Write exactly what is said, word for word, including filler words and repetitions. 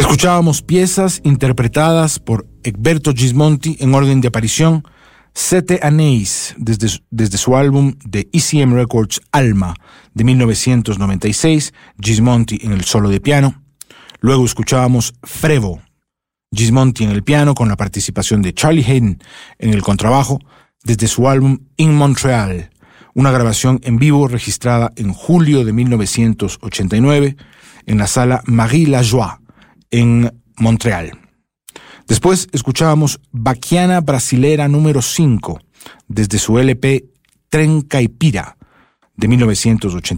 Escuchábamos piezas interpretadas por Egberto Gismonti en orden de aparición. Sete Anéis, desde, desde su álbum de E C M Records Alma de mil novecientos noventa y seis, Gismonti en el solo de piano. Luego escuchábamos Frevo, Gismonti en el piano con la participación de Charlie Haden en el contrabajo, desde su álbum In Montreal, una grabación en vivo registrada en julio de mil novecientos ochenta y nueve en la sala Marie Lajoie en Montreal. Después escuchábamos Baquiana Brasilera número cinco, desde su L P Tren Caipira de mil novecientos ochenta y nueve.